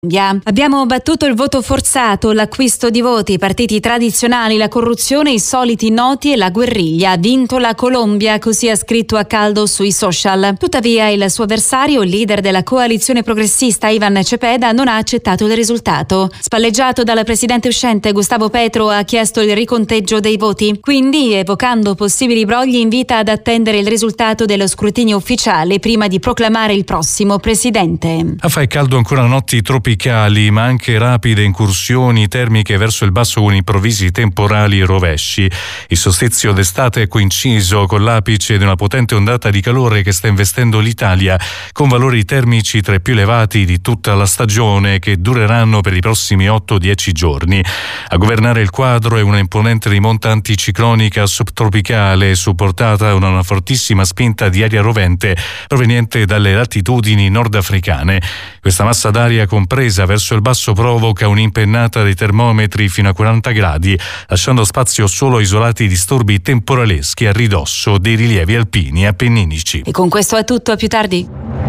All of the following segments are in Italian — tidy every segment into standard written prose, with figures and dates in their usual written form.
Abbiamo battuto il voto forzato, l'acquisto di voti, i partiti tradizionali, la corruzione, i soliti noti e la guerriglia. Ha vinto la Colombia, così ha scritto a caldo sui social. Tuttavia il suo avversario, il leader della coalizione progressista Ivan Cepeda, non ha accettato il risultato. Spalleggiato dal presidente uscente Gustavo Petro, ha chiesto il riconteggio dei voti. Quindi, evocando possibili brogli, invita ad attendere il risultato dello scrutinio ufficiale prima di proclamare il prossimo presidente. Fa caldo ancora notti tropicali, ma anche rapide incursioni termiche verso il basso con improvvisi temporali e rovesci. Il solstizio d'estate è coinciso con l'apice di una potente ondata di calore che sta investendo l'Italia, con valori termici tra i più elevati di tutta la stagione, che dureranno per i prossimi 8-10 giorni. A governare il quadro è una imponente rimonta anticiclonica subtropicale, supportata da una fortissima spinta di aria rovente proveniente dalle latitudini nordafricane. Questa massa d'aria compresa verso il basso provoca un'impennata dei termometri fino a 40 gradi, lasciando spazio solo a isolati disturbi temporaleschi a ridosso dei rilievi alpini e appenninici. E con questo è tutto, a più tardi.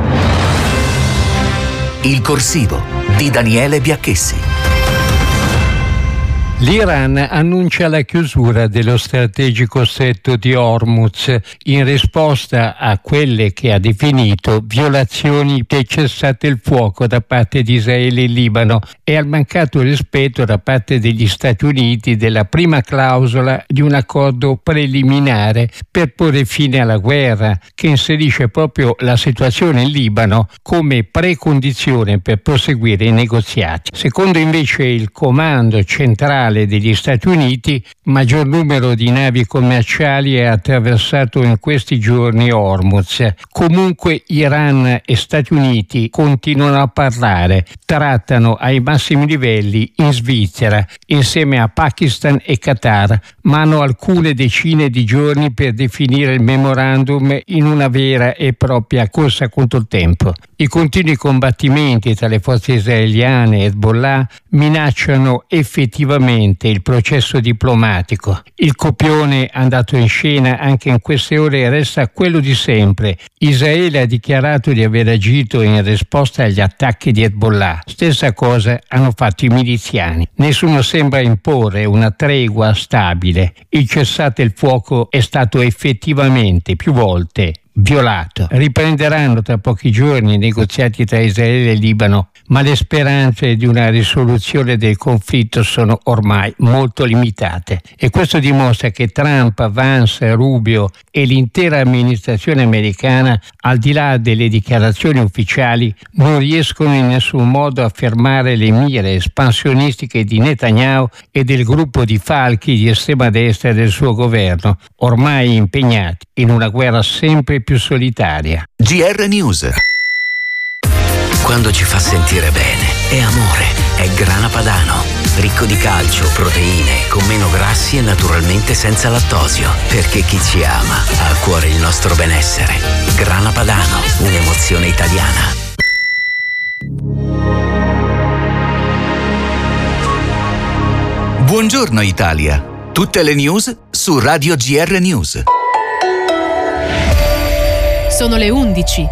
Il corsivo di Daniele Biacchessi. L'Iran annuncia la chiusura dello strategico stretto di Hormuz in risposta a quelle che ha definito violazioni del cessate il fuoco da parte di Israele e Libano e al mancato rispetto da parte degli Stati Uniti della prima clausola di un accordo preliminare per porre fine alla guerra, che inserisce proprio la situazione in Libano come precondizione per proseguire i negoziati. Secondo invece il comando centrale degli Stati Uniti, maggior numero di navi commerciali è attraversato in questi giorni Hormuz. Comunque Iran e Stati Uniti continuano a parlare, trattano ai massimi livelli in Svizzera insieme a Pakistan e Qatar, ma hanno alcune decine di giorni per definire il memorandum in una vera e propria corsa contro il tempo. I continui combattimenti tra le forze israeliane e Hezbollah minacciano effettivamente il processo diplomatico. Il copione andato in scena anche in queste ore resta quello di sempre. Israele ha dichiarato di aver agito in risposta agli attacchi di Hezbollah. Stessa cosa hanno fatto i miliziani. Nessuno sembra imporre una tregua stabile. Il cessate il fuoco è stato effettivamente più volte violato. Riprenderanno tra pochi giorni i negoziati tra Israele e Libano, ma le speranze di una risoluzione del conflitto sono ormai molto limitate. E questo dimostra che Trump, Vance, Rubio e l'intera amministrazione americana, al di là delle dichiarazioni ufficiali, non riescono in nessun modo a fermare le mire espansionistiche di Netanyahu e del gruppo di falchi di estrema destra del suo governo, ormai impegnati in una guerra sempre più solitaria. GR News. Quando ci fa sentire bene è amore, è Grana Padano, ricco di calcio, proteine, con meno grassi e naturalmente senza lattosio, perché chi ci ama ha a cuore il nostro benessere. Grana Padano, un'emozione italiana. Buongiorno Italia, tutte le news su Radio GR News. Sono le 11.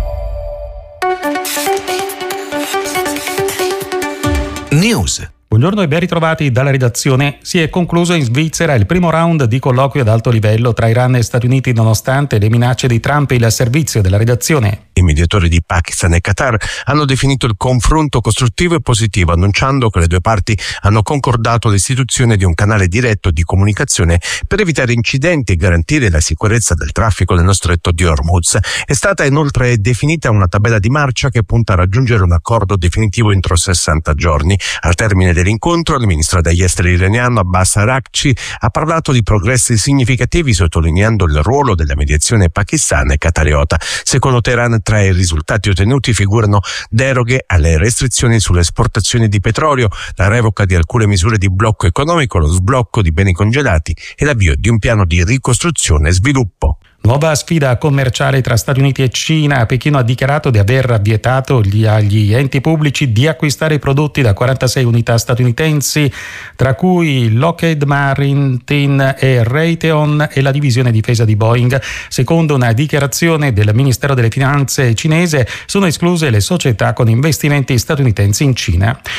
News. Buongiorno e ben ritrovati dalla redazione. Si è concluso in Svizzera il primo round di colloquio ad alto livello tra Iran e Stati Uniti, nonostante le minacce di Trump. Il servizio della redazione. I mediatori di Pakistan e Qatar hanno definito il confronto costruttivo e positivo, annunciando che le due parti hanno concordato l'istituzione di un canale diretto di comunicazione per evitare incidenti e garantire la sicurezza del traffico nello stretto di Hormuz. È stata inoltre definita una tabella di marcia che punta a raggiungere un accordo definitivo entro 60 giorni. Al termine dell'incontro, il ministro degli esteri iraniano Abbas Araghchi ha parlato di progressi significativi, sottolineando il ruolo della mediazione pakistana e qatariota. Secondo Teheran, tra i risultati ottenuti figurano deroghe alle restrizioni sulle esportazioni di petrolio, la revoca di alcune misure di blocco economico, lo sblocco di beni congelati e l'avvio di un piano di ricostruzione e sviluppo. Nuova sfida commerciale tra Stati Uniti e Cina. Pechino ha dichiarato di aver vietato agli enti pubblici di acquistare i prodotti da 46 unità statunitensi, tra cui Lockheed Martin e Raytheon e la divisione difesa di Boeing. Secondo una dichiarazione del Ministero delle Finanze cinese, sono escluse le società con investimenti statunitensi in Cina.